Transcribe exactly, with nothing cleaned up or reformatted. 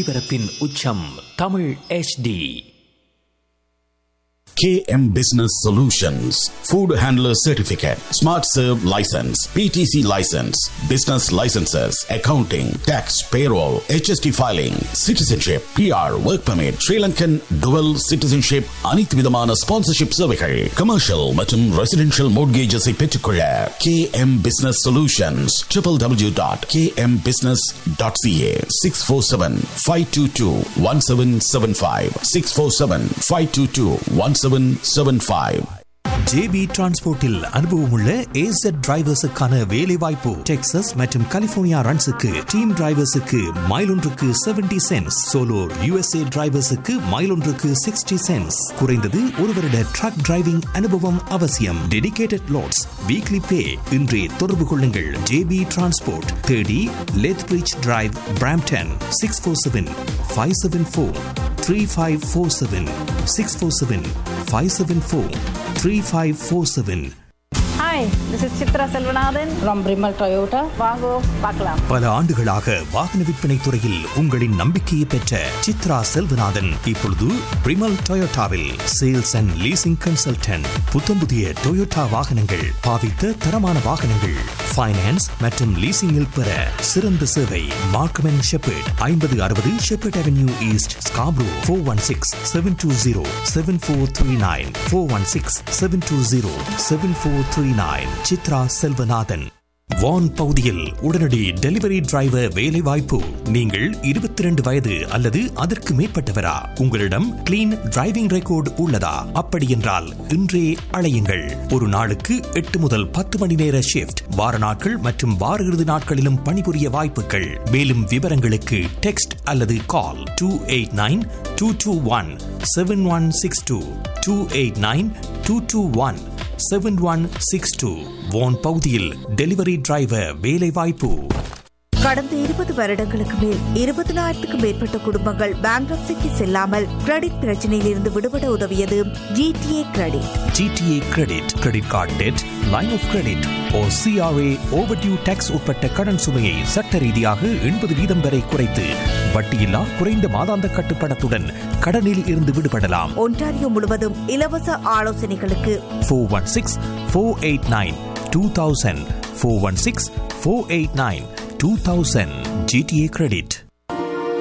ஒலிபரப்பின் உச்சம் Tamil H D. K M Business Solutions, Food Handler Certificate, Smart Serve License, P T C License, Business Licenses, Accounting, Tax, Payroll, H S T Filing, Citizenship, P R, Work Permit, Sri Lankan Dual Citizenship, அனைத்து விதமான sponsorship சேவைகள், Commercial மற்றும் Residential Mortgages பெற்றுக்கொள்ள K M Business Solutions, w w w dot k m business dot c a, six four seven, five two two, one seven seven five, six four seven, five two two, one seven seven five. J P டிரான்ஸ்போர்ட்டில் அனுபவமுள்ள A Z டிரைவர்ஸுக்கான வேலை வாய்ப்பு. Texas மற்றும் California ரன்ஸுக்கு team டிரைவர்ஸுக்கு mile ஒன்றுக்கு seventy cents, solo U S A டிரைவர்ஸுக்கு mile ஒன்றுக்கு sixty cents. குறைந்தது ஒரு வருட drug driving அனுபவம் அவசியம். டெடிகேட்டட் லோட்ஸ், வீக்லி பே. இன்றே தொடர்பு கொள்ளுங்கள். J P transport, thirty லெத்பிரிட்ஜ் drive, Brampton, six four seven five seven four three five four seven, six four seven five seven four three five four seven. Hi, this is Chitra Selvanathan from Brimal Toyota. வாங்கோ பார்க்கலாம். பல ஆண்டுகளாக வாகன விற்பனை துறையில் உங்களின் நம்பிக்கையை பெற்ற சித்ரா செல்வநாதன் இப்பொழுது பிரிமல் டொயோட்டாவில் சேல்ஸ் அண்ட் லீசிங் கன்சல்டன்ட். புத்தம் புதிய டொயோட்டா வாகனங்கள், பாவித்த தரமான வாகனங்கள், ஃபைனான்ஸ் மற்றும் லீசிங்கில் பெற சிறந்த சேவை. மார்க்கம் அண்ட் ஷெப்பர்ட், ஐம்பது அறுபது shepherd avenue east, Scarborough. Four one six seven two zero seven four three nine, four one six seven two zero seven four three nine. Chitra Selvanathan. வான் பகுதியில் உடனடி டெலிவரி டிரைவர் வேலை வாய்ப்பு. நீங்கள் இருபத்தி இரண்டு வயது அல்லது அதற்கு மேற்பட்டவரா? உங்களிடம் கிளீன் டிரைவிங் ரெக்கார்டு உள்ளதா? அப்படி என்றால் இன்றே அழையுங்கள். ஒரு நாளுக்கு எட்டு முதல் பத்து மணி நேர ஷிப்ட், வார நாட்கள் மற்றும் வார இறுதி நாட்களிலும் பணிபுரிய வாய்ப்புகள். மேலும் விவரங்களுக்கு டெக்ஸ்ட் அல்லது கால் two eight nine two two one seven one six two, two eight nine two two one seven one six two. வான் பகுதியில் டெலிவரி டிரைவர் வேலை வாய்ப்பு. கடந்த இருபது வருடங்களுக்கு மேல் இருபதினாயிரத்துக்கும் மேற்பட்ட குடும்பங்கள் பேங்க்ரப்சிக்கு செல்லாமல் கிரெடிட் பிரச்சனையில் இருந்து விடுபட உதவியது GTA credit. GTA credit, credit card dead, line of credit O CRA, overdue tax உட்பட்ட கடன் சுமையை சட்ட ரீதியாக எண்பது வீதம் வரை குறைத்து வட்டியில்லா குறைந்த மாதாந்த கட்டுப்பணத்துடன் கடனில் இருந்து விடுபடலாம். ஒன்டாரியோ முழுவதும் இலவச ஆலோசனைகளுக்கு four one six four eight nine two thousand, four one six four eight nine two thousand. G T A Credit.